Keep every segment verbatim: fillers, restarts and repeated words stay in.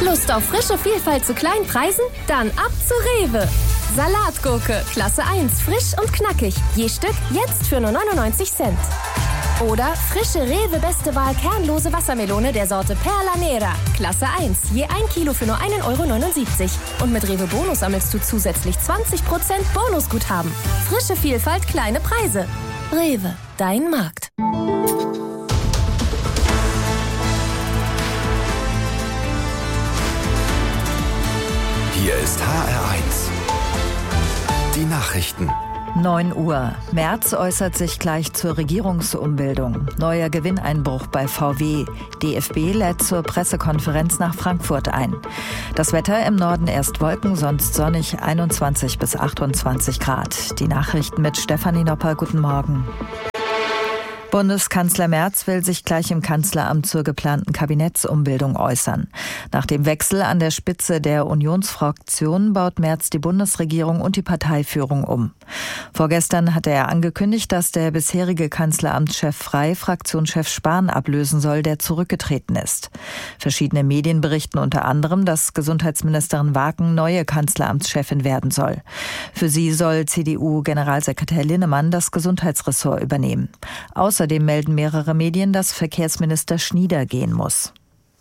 Lust auf frische Vielfalt zu kleinen Preisen? Dann ab zu Rewe. Salatgurke, Klasse eins, frisch und knackig. Je Stück jetzt für nur neunundneunzig Cent. Oder frische Rewe Beste Wahl kernlose Wassermelone der Sorte Perla Nera. Klasse eins, je ein Kilo für nur ein Euro neunundsiebzig. Und mit Rewe Bonus sammelst du zusätzlich zwanzig Prozent Bonusguthaben. Frische Vielfalt, kleine Preise. Rewe, dein Markt. Hier ist H R eins. Die Nachrichten. neun Uhr. Merz äußert sich gleich zur Regierungsumbildung. Neuer Gewinneinbruch bei V W. D F B lädt zur Pressekonferenz nach Frankfurt ein. Das Wetter im Norden erst Wolken, sonst sonnig, einundzwanzig bis achtundzwanzig Grad. Die Nachrichten mit Stefanie Nopper. Guten Morgen. Bundeskanzler Merz will sich gleich im Kanzleramt zur geplanten Kabinettsumbildung äußern. Nach dem Wechsel an der Spitze der Unionsfraktion baut Merz die Bundesregierung und die Parteiführung um. Vorgestern hatte er angekündigt, dass der bisherige Kanzleramtschef Frey Fraktionschef Spahn ablösen soll, der zurückgetreten ist. Verschiedene Medien berichten unter anderem, dass Gesundheitsministerin Waken neue Kanzleramtschefin werden soll. Für sie soll C D U-Generalsekretär Linnemann das Gesundheitsressort übernehmen. Außerdem melden mehrere Medien, dass Verkehrsminister Schnieder gehen muss.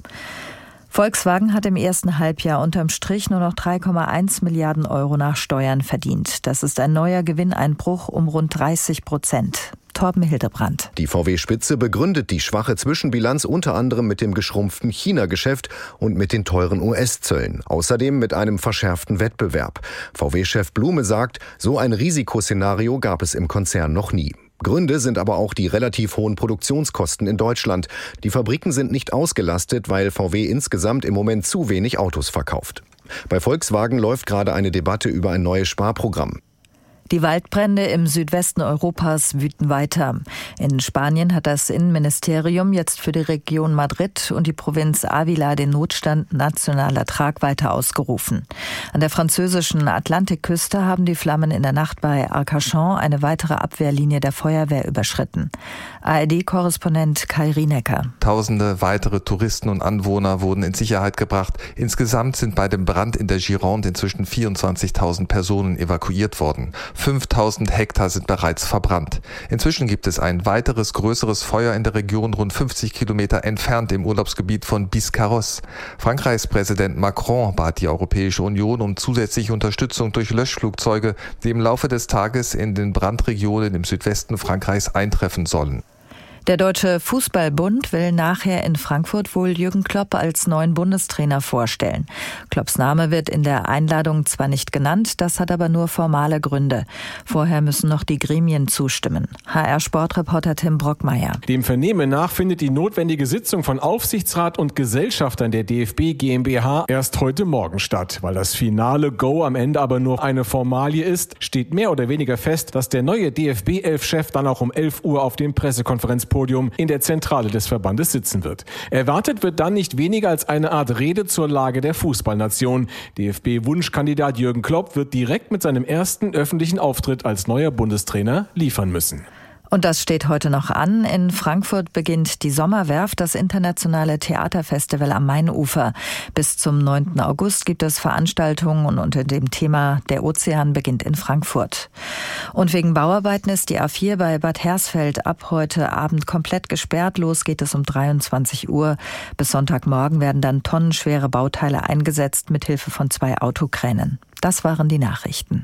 Volkswagen hat im ersten Halbjahr unterm Strich nur noch drei Komma eins Milliarden Euro nach Steuern verdient. Das ist ein neuer Gewinneinbruch um rund dreißig Prozent. Torben Hildebrand. Die V W-Spitze begründet die schwache Zwischenbilanz unter anderem mit dem geschrumpften China-Geschäft und mit den teuren U S-Zöllen. Außerdem mit einem verschärften Wettbewerb. V W-Chef Blume sagt, so ein Risikoszenario gab es im Konzern noch nie. Gründe sind aber auch die relativ hohen Produktionskosten in Deutschland. Die Fabriken sind nicht ausgelastet, weil V W insgesamt im Moment zu wenig Autos verkauft. Bei Volkswagen läuft gerade eine Debatte über ein neues Sparprogramm. Die Waldbrände im Südwesten Europas wüten weiter. In Spanien hat das Innenministerium jetzt für die Region Madrid und die Provinz Ávila den Notstand nationaler Tragweite ausgerufen. An der französischen Atlantikküste haben die Flammen in der Nacht bei Arcachon eine weitere Abwehrlinie der Feuerwehr überschritten. A R D-Korrespondent Kai Rienecker. Tausende weitere Touristen und Anwohner wurden in Sicherheit gebracht. Insgesamt sind bei dem Brand in der Gironde inzwischen vierundzwanzigtausend Personen evakuiert worden. fünftausend Hektar sind bereits verbrannt. Inzwischen gibt es ein weiteres größeres Feuer in der Region rund fünfzig Kilometer entfernt im Urlaubsgebiet von Biscarrosse. Frankreichs Präsident Macron bat die Europäische Union um zusätzliche Unterstützung durch Löschflugzeuge, die im Laufe des Tages in den Brandregionen im Südwesten Frankreichs eintreffen sollen. Der Deutsche Fußballbund will nachher in Frankfurt wohl Jürgen Klopp als neuen Bundestrainer vorstellen. Klopps Name wird in der Einladung zwar nicht genannt, das hat aber nur formale Gründe. Vorher müssen noch die Gremien zustimmen. H R-Sportreporter Tim Brockmeier. Dem Vernehmen nach findet die notwendige Sitzung von Aufsichtsrat und Gesellschaftern der D F B GmbH erst heute Morgen statt. Weil das finale Go am Ende aber nur eine Formalie ist, steht mehr oder weniger fest, dass der neue D F B-Elf-Chef dann auch um elf Uhr auf dem Pressekonferenzpodium in der Zentrale des Verbandes sitzen wird. Erwartet wird dann nicht weniger als eine Art Rede zur Lage der Fußballnation. D F B-Wunschkandidat Jürgen Klopp wird direkt mit seinem ersten öffentlichen Auftritt als neuer Bundestrainer liefern müssen. Und das steht heute noch an. In Frankfurt beginnt die Sommerwerft, das internationale Theaterfestival am Mainufer. Bis zum neunten August gibt es Veranstaltungen und unter dem Thema Der Ozean beginnt in Frankfurt. Und wegen Bauarbeiten ist die A vier bei Bad Hersfeld ab heute Abend komplett gesperrt. Los geht es um dreiundzwanzig Uhr. Bis Sonntagmorgen werden dann tonnenschwere Bauteile eingesetzt mit Hilfe von zwei Autokränen. Das waren die Nachrichten.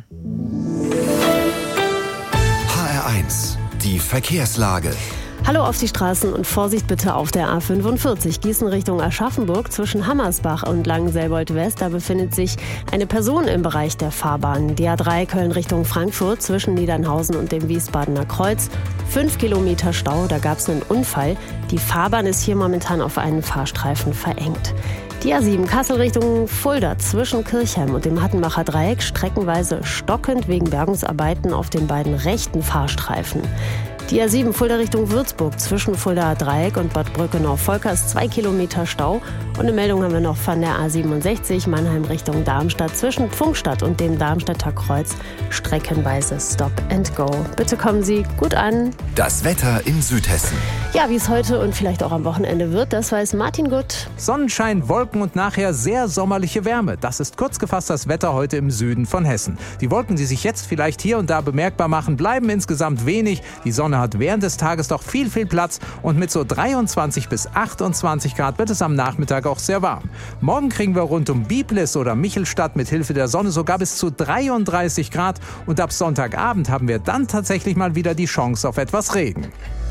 H R eins. Die Verkehrslage. Hallo auf die Straßen und Vorsicht bitte auf der A fünfundvierzig Gießen Richtung Aschaffenburg zwischen Hammersbach und Langenselbold West. Da befindet sich eine Person im Bereich der Fahrbahn. Die A drei Köln Richtung Frankfurt zwischen Niedernhausen und dem Wiesbadener Kreuz. Fünf Kilometer Stau, da gab es einen Unfall. Die Fahrbahn ist hier momentan auf einen Fahrstreifen verengt. Die A sieben Kassel Richtung Fulda zwischen Kirchheim und dem Hattenbacher Dreieck streckenweise stockend wegen Bergungsarbeiten auf den beiden rechten Fahrstreifen. Die A sieben Fulda Richtung Würzburg zwischen Fuldaer Dreieck und Bad Brückenau-Volker ist zwei Kilometer Stau. Und eine Meldung haben wir noch von der A siebenundsechzig Mannheim Richtung Darmstadt zwischen Pfungstadt und dem Darmstädter Kreuz streckenweise Stop and Go. Bitte kommen Sie gut an. Das Wetter in Südhessen. Ja, wie es heute und vielleicht auch am Wochenende wird, das weiß Martin Gutt. Sonnenschein, Wolken und nachher sehr sommerliche Wärme. Das ist kurz gefasst das Wetter heute im Süden von Hessen. Die Wolken, die sich jetzt vielleicht hier und da bemerkbar machen, bleiben insgesamt wenig. Die Sonne hat während des Tages doch viel, viel Platz und mit so dreiundzwanzig bis achtundzwanzig Grad wird es am Nachmittag auch sehr warm. Morgen kriegen wir rund um Biblis oder Michelstadt mit Hilfe der Sonne sogar bis zu dreiunddreißig Grad und ab Sonntagabend haben wir dann tatsächlich mal wieder die Chance auf etwas Regen.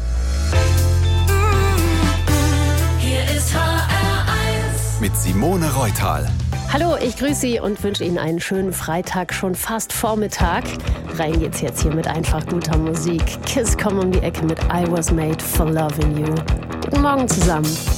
Hier ist H R eins mit Simone Reutal. Hallo, ich grüße Sie und wünsche Ihnen einen schönen Freitag, schon fast Vormittag. Rein geht's jetzt hier mit einfach guter Musik. Kiss kommt um die Ecke mit I Was Made for Loving You. Guten Morgen zusammen.